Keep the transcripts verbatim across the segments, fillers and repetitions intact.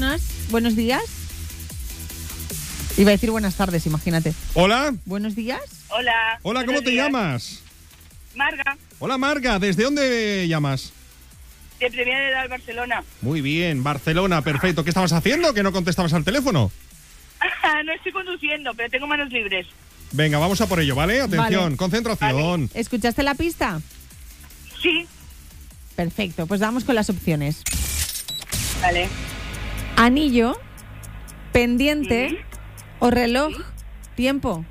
buenas. Buenos días. Iba a decir buenas tardes, imagínate. Hola. Buenos días. Hola. Hola, ¿cómo te días. llamas? Marga, Hola, Marga. ¿Desde dónde llamas? de Premià de Dalt, Barcelona. Muy bien, Barcelona, perfecto. ¿Qué estabas haciendo? ¿Que no contestabas al teléfono? No estoy conduciendo, pero tengo manos libres. Venga, vamos a por ello, ¿vale? Atención, Vale. concentración. Vale. ¿Escuchaste la pista? Sí. Perfecto, pues vamos con las opciones. Vale. Anillo, pendiente Sí. o reloj. Sí. Tiempo.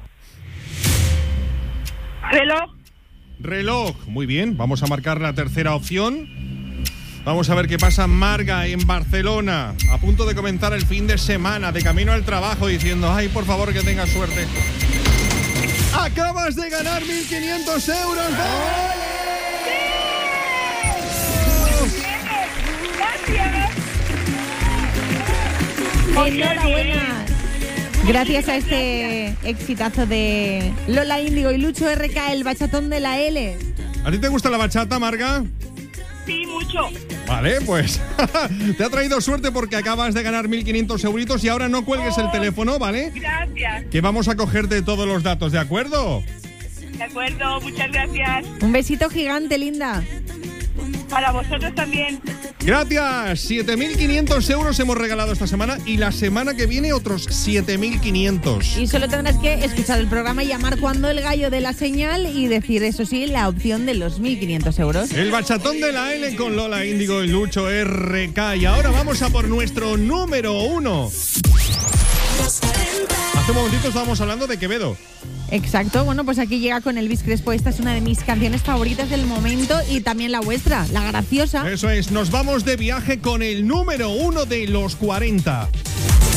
Reloj. Reloj. Muy bien, vamos a marcar la tercera opción. Vamos a ver qué pasa, Marga, en Barcelona. A punto de comenzar el fin de semana, de camino al trabajo, diciendo, ay, por favor, que tengas suerte. ¡Acabas de ganar mil quinientos euros! Gracias. Enhorabuena. Gracias a este exitazo de Lola Índigo y Lucho R K, el bachatón de la L. ¿A ti te gusta la bachata, Marga? Sí, mucho. Vale, pues te ha traído suerte porque acabas de ganar mil quinientos euritos y ahora no cuelgues el teléfono, ¿vale? Gracias. Que vamos a cogerte todos los datos, ¿de acuerdo? De acuerdo, muchas gracias. Un besito gigante, linda. Para vosotros también. Gracias, siete mil quinientos euros hemos regalado esta semana y la semana que viene otros siete mil quinientos. Y solo tendrás que escuchar el programa y llamar cuando el gallo dé la señal y decir, eso sí, la opción de los mil quinientos euros. El bachatón de la L con Lola Índigo y Lucho R K. Y ahora vamos a por nuestro número uno. Hace un momentito estábamos hablando de Quevedo. Exacto, bueno, pues aquí llega con Elvis Crespo. Esta es una de mis canciones favoritas del momento y también la vuestra, La Graciosa. Eso es, nos vamos de viaje con el número uno de los cuarenta.